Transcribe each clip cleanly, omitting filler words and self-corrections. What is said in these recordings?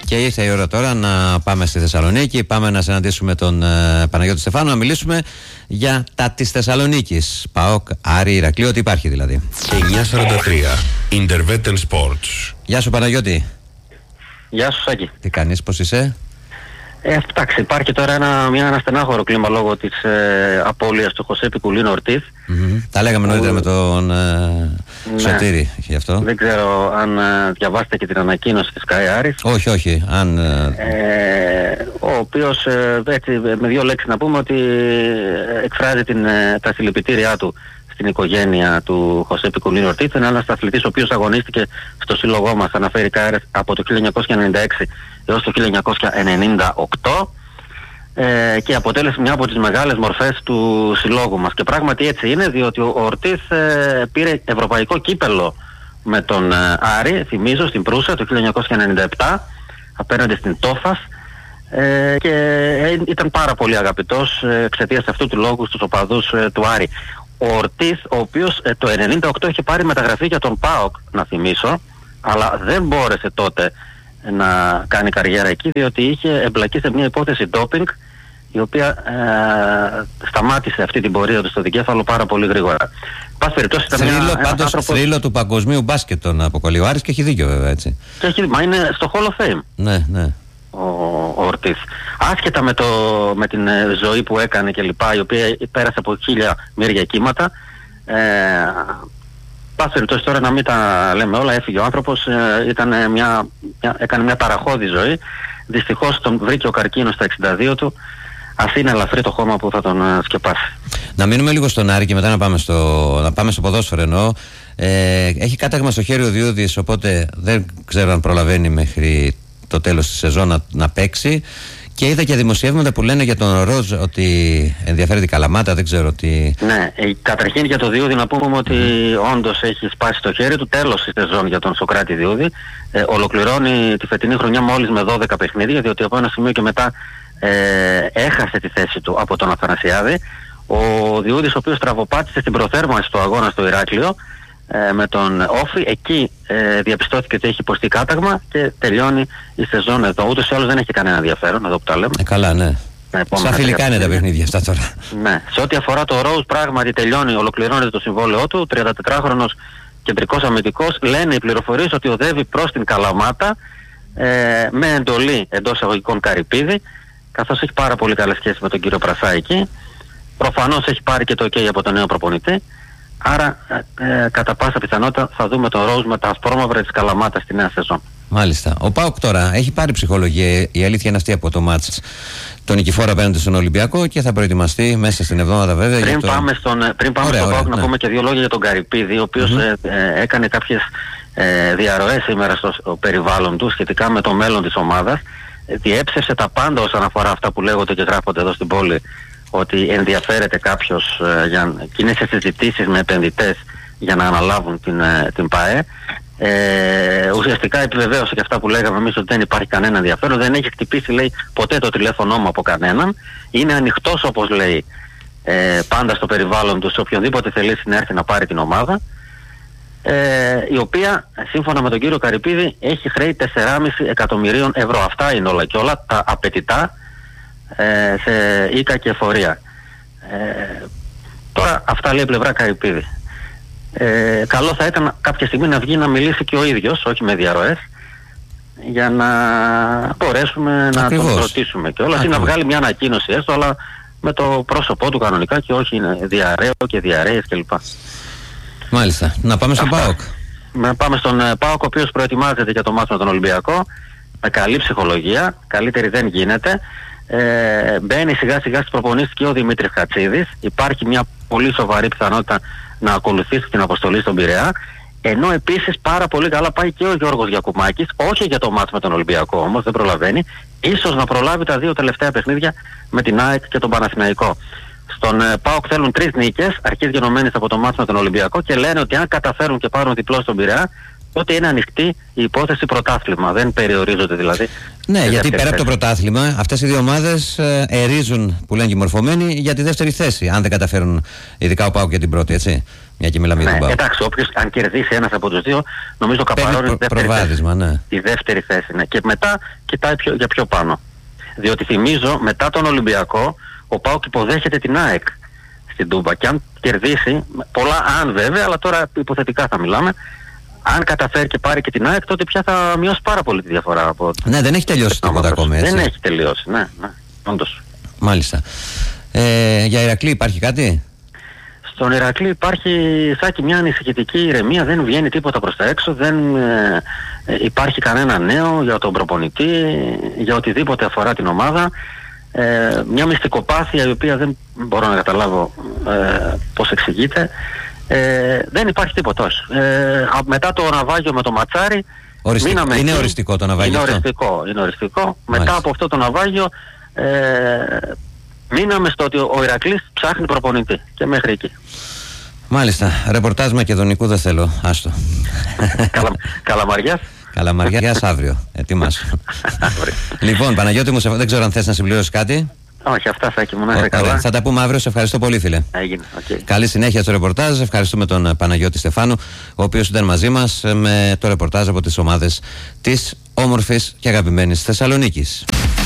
Και ήρθε η ώρα τώρα να πάμε στη Θεσσαλονίκη. Πάμε να συναντήσουμε τον Παναγιώτη Στεφάνου, να μιλήσουμε για τα της Θεσσαλονίκης. ΠΑΟΚ, Άρη, Ηρακλείο, τι υπάρχει δηλαδή. 9:43 Intervetel Sports. Γεια σου Παναγιώτη. Γεια σου Σάκη. Τι κάνεις, πώς είσαι? Εντάξει, υπάρχει τώρα ένα στενάχωρο κλίμα λόγω της απώλειας του Χωσέ Πικουλίνο Ορτίθ. Τα λέγαμε νωρίτερα με τον Σωτήρη γι' αυτό. Δεν ξέρω αν διαβάσετε και την ανακοίνωση της ΚΑΕ Άρης. Όχι. Ο οποίος, έτσι με δύο λέξεις να πούμε, ότι εκφράζει τα συλληπιτήριά του στην οικογένεια του Χωσέ Πικουλίνο Ορτίθ. Είναι ένας αθλητής ο οποίος αγωνίστηκε στο σύλλογό μας, αναφέρει ΚΑΕ Άρης, από το 1996 έως το 1998 και αποτέλεσε μια από τις μεγάλες μορφές του συλλόγου μας. Και πράγματι έτσι είναι, διότι ο Ορτίθ πήρε ευρωπαϊκό κύπελλο με τον Άρη, θυμίζω, στην Προύσα το 1997 απέναντι στην Τόφας και ήταν πάρα πολύ αγαπητός εξαιτίας αυτού του λόγου στους οπαδούς του Άρη. Ο Ορτίθ, ο οποίος το 1998 είχε πάρει μεταγραφή για τον ΠΑΟΚ, να θυμίσω, αλλά δεν μπόρεσε τότε να κάνει καριέρα εκεί, διότι είχε εμπλακεί σε μια υπόθεση ντόπινγκ, η οποία σταμάτησε αυτή την πορεία του στο δικέφαλο πάρα πολύ γρήγορα. Πας περιπτώσει ήταν θρύλο του παγκοσμίου μπάσκετ τον αποκαλεί ο Άρης και έχει δίκιο βέβαια, έτσι. Μα είναι στο Hall of Fame. Ναι. Ο Ορτίθ. Άσχετα με την ζωή που έκανε και λοιπά, η οποία πέρασε από 1000 μύρια κύματα, πάση περιπτώσει τώρα να μην τα λέμε όλα, έφυγε ο άνθρωπος, έκανε μια ταραχώδη ζωή. Δυστυχώς τον βρήκε ο καρκίνος στα 62 του. Ας είναι ελαφρύ το χώμα που θα τον σκεπάσει. Να μείνουμε λίγο στον Άρη και μετά να πάμε στο ποδόσφαιρο εννοώ. Έχει κάταγμα στο χέρι ο Διούδης, οπότε δεν ξέρω αν προλαβαίνει μέχρι το τέλος της σεζόν να παίξει. Και είδα και δημοσιεύματα που λένε για τον Ροζ ότι ενδιαφέρει την Καλαμάτα, δεν ξέρω τι. Ναι, καταρχήν για το Διούδη να πούμε ότι όντως έχει σπάσει το χέρι του. Τέλος η σεζόν για τον Σωκράτη Διούδη. Ολοκληρώνει τη φετινή χρονιά μόλις με 12 παιχνίδια, διότι από ένα σημείο και μετά έχασε τη θέση του από τον Αθανασιάδη. Ο Διούδης, ο οποίος τραυοπάτησε στην προθέρμανση του αγώνα στο Ηράκλειο με τον Όφη, εκεί διαπιστώθηκε ότι έχει υποστεί κάταγμα και τελειώνει η σεζόν εδώ. Ούτως ή άλλως δεν έχει κανένα ενδιαφέρον, εδώ που τα λέμε. Καλά, ναι. Σαν φιλικά είναι τα παιχνίδια αυτά τώρα. Ναι. Σε ό,τι αφορά το Ροζ, πράγματι ολοκληρώνεται το συμβόλαιό του. 34χρονος κεντρικός αμυντικός. Λένε οι πληροφορίες ότι οδεύει προς την Καλαμάτα με εντολή εντός εισαγωγικών Καρυπίδη, καθώς έχει πάρα πολύ καλές σχέσεις με τον κύριο Πρασά εκεί. Προφανώς έχει πάρει και το OK από τον νέο προπονητή. Άρα κατά πάσα πιθανότητα θα δούμε τον Ροζ με τα ασπρόμαυρα της Καλαμάτας στη νέα σεζόν. Μάλιστα. Ο ΠΑΟΚ τώρα έχει πάρει ψυχολογία. Η αλήθεια είναι αυτή από το μάτς τον νικηφόρο απέναντι στον Ολυμπιακό και θα προετοιμαστεί μέσα στην εβδομάδα βέβαια. Πριν πάμε στον ΠΑΟΚ να πούμε και δύο λόγια για τον Καρυπίδη, ο οποίος έκανε κάποιες διαρροές σήμερα στο περιβάλλον του σχετικά με το μέλλον της ομάδας. Διέψευσε τα πάντα όσον αφορά αυτά που λέγονται και γράφονται εδώ στην πόλη, ότι ενδιαφέρεται κάποιος και είναι σε συζητήσεις με επενδυτές για να αναλάβουν την ΠΑΕ. Ουσιαστικά επιβεβαίωσε και αυτά που λέγαμε εμείς, ότι δεν υπάρχει κανένα ενδιαφέρον. Δεν έχει χτυπήσει, λέει, ποτέ το τηλέφωνό μου από κανέναν. Είναι ανοιχτός, όπως λέει, πάντα στο περιβάλλον του, σε οποιονδήποτε θελήσει να έρθει να πάρει την ομάδα, η οποία σύμφωνα με τον κύριο Καρυπίδη έχει χρέη 4,5 εκατομμυρίων ευρώ. Αυτά είναι όλα και όλα τα απαιτητά σε οίκα και εφορία. Τώρα αυτά λέει η πλευρά Καρυπίδη. Καλό θα ήταν κάποια στιγμή να βγει να μιλήσει και ο ίδιος, όχι με διαρροές, για να μπορέσουμε να τον ρωτήσουμε και όλα, ή να βγάλει μια ανακοίνωση έστω, αλλά με το πρόσωπό του κανονικά και όχι είναι διαρρέο και διαρρέες κλπ. Μάλιστα. Να πάμε στον ΠΑΟΚ. Να πάμε στον ΠΑΟΚ, ο οποίος προετοιμάζεται για το μάτς με τον Ολυμπιακό με καλή ψυχολογία, καλύτερη δεν γίνεται. Μπαίνει σιγά σιγά στις προπονήσεις και ο Δημήτρης Χατσίδης. Υπάρχει μια πολύ σοβαρή πιθανότητα να ακολουθήσει την αποστολή στον Πειραιά. Ενώ επίσης πάρα πολύ καλά πάει και ο Γιώργος Γιακουμάκης, όχι για το μάτς με τον Ολυμπιακό όμως, δεν προλαβαίνει. Ίσως να προλάβει τα δύο τελευταία παιχνίδια με την ΑΕΚ και τον Παναθηναϊκό. Στον ΠΑΟΚ θέλουν 3 νίκες, αρχής γενομένης από το μάτς με τον Ολυμπιακό, και λένε ότι αν καταφέρουν και πάρουν διπλό στον Πειραιά, ότι είναι ανοιχτή η υπόθεση πρωτάθλημα. Δεν περιορίζονται δηλαδή. Ναι, γιατί πέρα από το πρωτάθλημα, αυτές οι δύο ομάδες ερίζουν που λένε και μορφωμένοι για τη δεύτερη θέση. Αν δεν καταφέρουν, ειδικά ο ΠΑΟΚ για την πρώτη, έτσι. Μια και μιλάμε για τον ΠΑΟΚ. Εντάξει, όποιος αν κερδίσει ένας από τους δύο, νομίζω καπαρώνει τη δεύτερη θέση. Ναι. Και μετά κοιτάει για πιο πάνω. Διότι θυμίζω, μετά τον Ολυμπιακό, ο ΠΑΟΚ υποδέχεται την ΑΕΚ στην Τούμπα. Και αν κερδίσει, πολλά αν βέβαια, αλλά τώρα υποθετικά θα μιλάμε, αν καταφέρει και πάρει και την ΑΕΚ, τότε πια θα μειώσει πάρα πολύ τη διαφορά από... Ναι, δεν έχει τελειώσει τίποτα ακόμα, έτσι. Δεν έχει τελειώσει, ναι, όντως. Μάλιστα. Για Ηρακλή υπάρχει κάτι? Στον Ηρακλή υπάρχει, Σάκη, μια ανησυχητική ηρεμία, δεν βγαίνει τίποτα προς τα έξω, δεν υπάρχει κανένα νέο για τον προπονητή, για οτιδήποτε αφορά την ομάδα. Μια μυστικοπάθεια η οποία δεν μπορώ να καταλάβω πώς εξηγείται. Δεν υπάρχει τίποτα. Μετά το ναυάγιο με το Ματσάρι, είναι οριστικό το ναυάγιο? Είναι οριστικό. Μετά από αυτό το ναυάγιο μείναμε στο ότι ο Ηρακλής ψάχνει προπονητή και μέχρι εκεί. Μάλιστα. Ρεπορτάζ μακεδονικού δεν θέλω. Άστο. Καλαμαριάς. Καλαμαριάς αύριο. Ετοιμάσου. Λοιπόν, Παναγιώτη μου, δεν ξέρω αν θες να συμπληρώσεις κάτι. Όχι, αυτά, Σάκη μου, να είσαι καλά. Θα τα πούμε αύριο. Σε ευχαριστώ πολύ, φίλε. Έγινε. Okay. Καλή συνέχεια στο ρεπορτάζ. Ευχαριστούμε τον Παναγιώτη Στεφάνου, ο οποίος ήταν μαζί μας με το ρεπορτάζ από τις ομάδες της όμορφης και αγαπημένης Θεσσαλονίκης.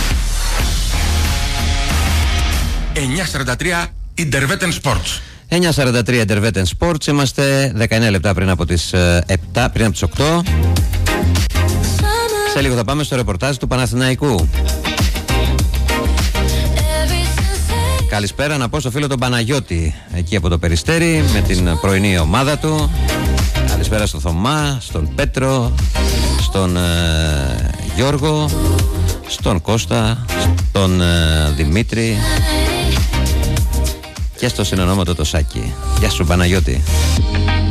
9:43 Intervetten Sports. 9:43 Intervetten Sports. Είμαστε 19 λεπτά πριν από τις 7, πριν από τις 8. Σε λίγο θα πάμε στο ρεπορτάζ του Παναθηναϊκού. Καλησπέρα να πω στο φίλο τον Παναγιώτη εκεί από το Περιστέρι με την πρωινή ομάδα του. Καλησπέρα στον Θωμά, στον Πέτρο, στον Γιώργο, στον Κώστα, στον Δημήτρη και στο συνονόματο το Σάκη. Γεια σου Παναγιώτη.